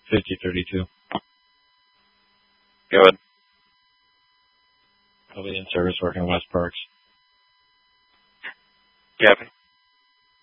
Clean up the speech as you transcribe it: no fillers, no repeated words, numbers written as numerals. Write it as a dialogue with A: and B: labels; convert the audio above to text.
A: 5032.
B: Go ahead.
A: I'll be in service working West Parks.
B: Copy.